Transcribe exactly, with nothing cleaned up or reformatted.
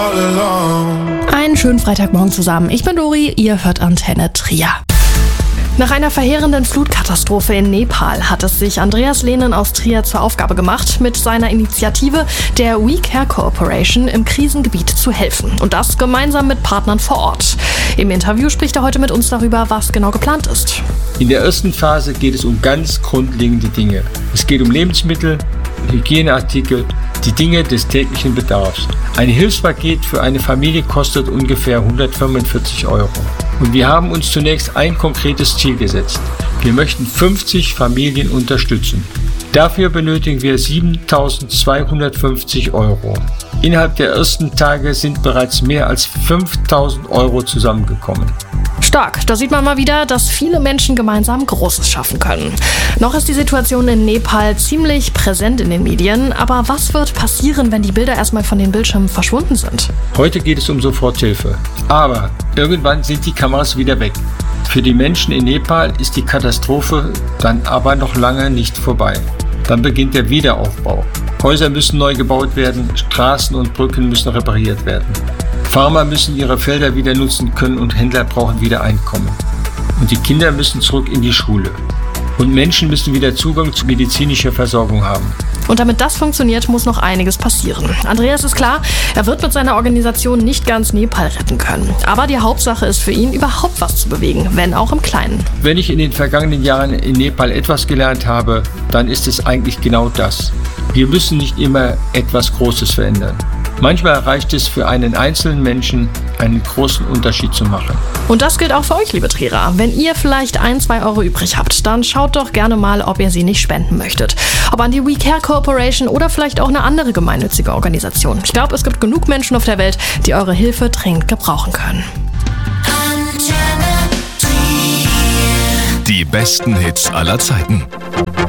Einen schönen Freitagmorgen zusammen. Ich bin Dori, ihr hört Antenne Trier. Nach einer verheerenden Flutkatastrophe in Nepal hat es sich Andreas Lehnen aus Trier zur Aufgabe gemacht, mit seiner Initiative der We Care Cooperation im Krisengebiet zu helfen. Und das gemeinsam mit Partnern vor Ort. Im Interview spricht er heute mit uns darüber, was genau geplant ist. In der ersten Phase geht es um ganz grundlegende Dinge. Es geht um Lebensmittel, Hygieneartikel, die Dinge des täglichen Bedarfs. Ein Hilfspaket für eine Familie kostet ungefähr hundertfünfundvierzig Euro. Und wir haben uns zunächst ein konkretes Ziel gesetzt. Wir möchten fünfzig Familien unterstützen. Dafür benötigen wir siebentausendzweihundertfünfzig Euro. Innerhalb der ersten Tage sind bereits mehr als fünftausend Euro zusammengekommen. Stark, da sieht man mal wieder, dass viele Menschen gemeinsam Großes schaffen können. Noch ist die Situation in Nepal ziemlich präsent in den Medien, aber was wird passieren, wenn die Bilder erstmal von den Bildschirmen verschwunden sind? Heute geht es um Soforthilfe, aber irgendwann sind die Kameras wieder weg. Für die Menschen in Nepal ist die Katastrophe dann aber noch lange nicht vorbei. Dann beginnt der Wiederaufbau. Häuser müssen neu gebaut werden, Straßen und Brücken müssen repariert werden. Farmer müssen ihre Felder wieder nutzen können und Händler brauchen wieder Einkommen. Und die Kinder müssen zurück in die Schule. Und Menschen müssen wieder Zugang zu medizinischer Versorgung haben. Und damit das funktioniert, muss noch einiges passieren. Andreas ist klar, er wird mit seiner Organisation nicht ganz Nepal retten können. Aber die Hauptsache ist für ihn, überhaupt was zu bewegen, wenn auch im Kleinen. Wenn ich in den vergangenen Jahren in Nepal etwas gelernt habe, dann ist es eigentlich genau das. Wir müssen nicht immer etwas Großes verändern. Manchmal reicht es für einen einzelnen Menschen, einen großen Unterschied zu machen. Und das gilt auch für euch, liebe Trierer. Wenn ihr vielleicht ein, zwei Euro übrig habt, dann schaut doch gerne mal, ob ihr sie nicht spenden möchtet. Ob an die We Care Cooperation oder vielleicht auch eine andere gemeinnützige Organisation. Ich glaube, es gibt genug Menschen auf der Welt, die eure Hilfe dringend gebrauchen können. Die besten Hits aller Zeiten.